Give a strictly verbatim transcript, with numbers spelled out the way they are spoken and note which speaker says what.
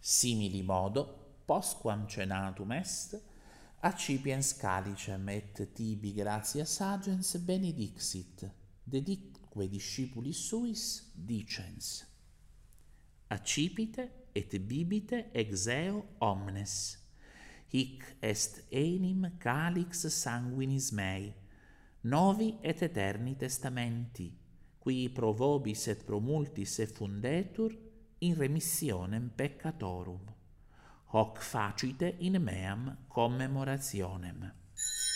Speaker 1: Simili modo, postquam cenatum est, accipiens calicem et tibi gratias agens benedixit, dedicque discipulis suis dicens: accipite et bibite ex eo omnes, hic est enim calix sanguinis mei, novi et aeterni testamenti, qui pro vobis et pro multis effundetur in remissionem peccatorum. Hoc facite in meam commemorationem.